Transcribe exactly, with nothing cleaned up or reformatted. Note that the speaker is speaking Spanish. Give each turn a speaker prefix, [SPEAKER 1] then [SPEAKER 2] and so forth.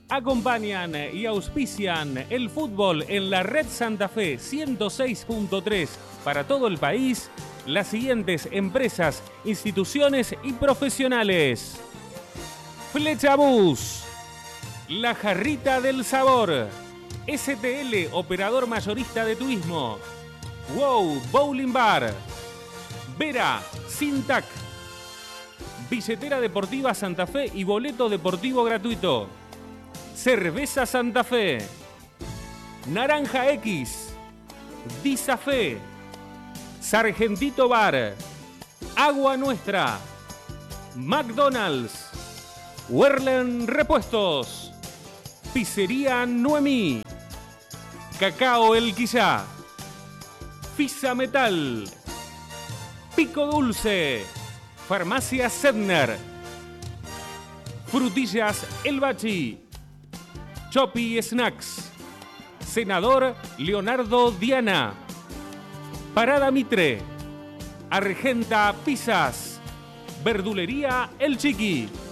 [SPEAKER 1] Acompañan y auspician el fútbol en la Red Santa Fe ciento seis punto tres para todo el país las siguientes empresas, instituciones y profesionales. Flechabús, La Jarrita del Sabor, S T L, operador mayorista de turismo, Wow Bowling Bar, Vera Sintac, Billetera Deportiva Santa Fe y boleto deportivo gratuito. Cerveza Santa Fe, Naranja X, Disafé, Sargentito Bar, Agua Nuestra, McDonald's, Werlen Repuestos, Pizzería Noemí, Cacao El Quillá, Fisa Metal, Pico Dulce, Farmacia Sedner, Frutillas El Bachi, Chopi Snacks, Senador Leonardo Diana, Parada Mitre, Argenta Pizzas, Verdulería El Chiqui.